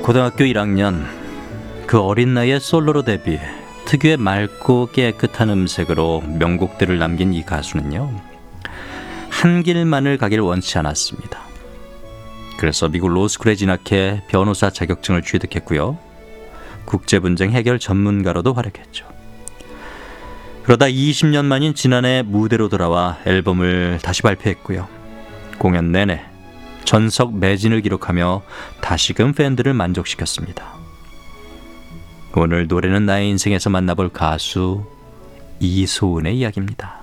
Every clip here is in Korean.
고등학교 1학년, 그 어린 나이에 솔로로 데뷔해 특유의 맑고 깨끗한 음색으로 명곡들을 남긴 이 가수는요, 한 길만을 가길 원치 않았습니다. 그래서 미국 로스쿨에 진학해 변호사 자격증을 취득했고요, 국제분쟁 해결 전문가로도 활약했죠. 그러다 20년 만인 지난해 무대로 돌아와 앨범을 다시 발표했고요, 공연 내내 전석 매진을 기록하며 다시금 팬들을 만족시켰습니다. 오늘 노래는 나의 인생에서 만나볼 가수 이소은의 이야기입니다.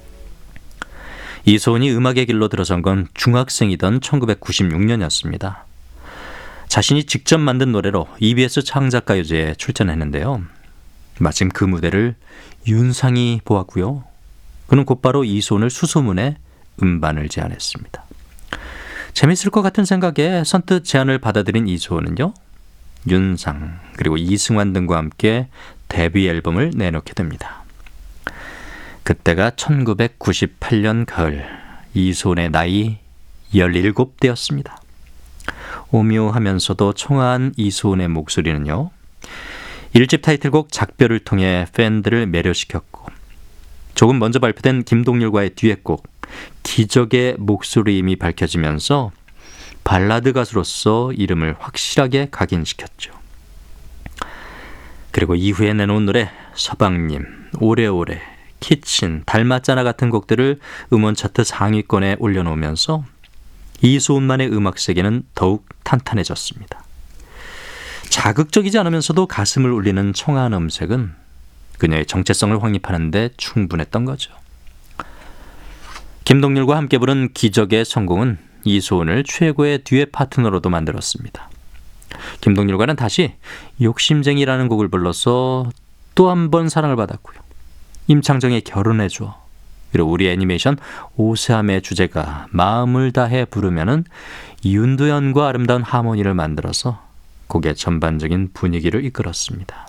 이소은이 음악의 길로 들어선 건 중학생이던 1996년이었습니다. 자신이 직접 만든 노래로 EBS 창작가요제에 출전했는데요. 마침 그 무대를 윤상이 보았고요. 그는 곧바로 이소은을 수소문해 음반을 제안했습니다. 재밌을 것 같은 생각에 선뜻 제안을 받아들인 이소은은요, 윤상 그리고 이승환 등과 함께 데뷔 앨범을 내놓게 됩니다. 그때가 1998년 가을, 이소은의 나이 17대였습니다. 오묘하면서도 청아한 이소은의 목소리는요, 1집 타이틀곡 작별을 통해 팬들을 매료시켰고, 조금 먼저 발표된 김동률과의 듀엣곡 기적의 목소리임이 밝혀지면서 발라드 가수로서 이름을 확실하게 각인시켰죠. 그리고 이후에 내놓은 노래 서방님, 오래오래, 키친, 닮았잖아 같은 곡들을 음원 차트 상위권에 올려놓으면서 이소은만의 음악 세계는 더욱 탄탄해졌습니다. 자극적이지 않으면서도 가슴을 울리는 청아한 음색은 그녀의 정체성을 확립하는 데 충분했던 거죠. 김동률과 함께 부른 기적의 성공은 이소은을 최고의 듀엣 파트너로도 만들었습니다. 김동률과는 다시 욕심쟁이라는 곡을 불러서 또 한 번 사랑을 받았고요. 임창정의 결혼해줘, 그리고 우리 애니메이션 오세암의 주제가 마음을 다해 부르면은 윤도현과 아름다운 하모니를 만들어서 곡의 전반적인 분위기를 이끌었습니다.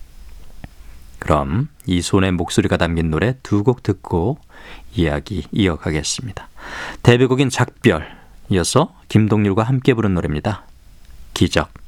그럼 이소은의 목소리가 담긴 노래 두 곡 듣고 이야기 이어가겠습니다. 데뷔곡인 작별, 이어서 김동률과 함께 부른 노래입니다. 기적.